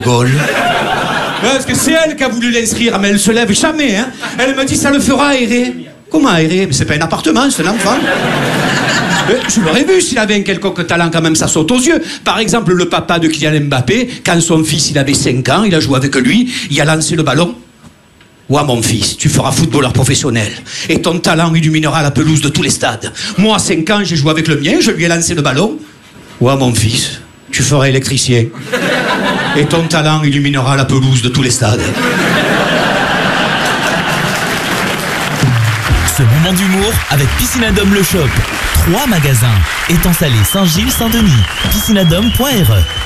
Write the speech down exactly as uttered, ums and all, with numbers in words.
Gaulle. Parce que c'est elle qui a voulu l'inscrire, mais elle se lève jamais, hein. Elle me dit, ça le fera aérer. Comment aérer? Mais c'est pas un appartement, c'est un enfant. Je l'aurais vu s'il avait un quelconque talent, quand même, ça saute aux yeux. Par exemple, le papa de Kylian Mbappé, quand son fils il avait cinq ans, il a joué avec lui, il a lancé le ballon. Ouais, mon fils, tu feras footballeur professionnel. Et ton talent illuminera la pelouse de tous les stades. Moi, à cinq ans, j'ai joué avec le mien, je lui ai lancé le ballon. Ouais, mon fils, tu feras électricien. Et ton talent illuminera la pelouse de tous les stades. Ce moment d'humour avec Piscinadome le Shop. Trois magasins. Étang Salé, Saint-Gilles, Saint-Denis. piscinadome point r e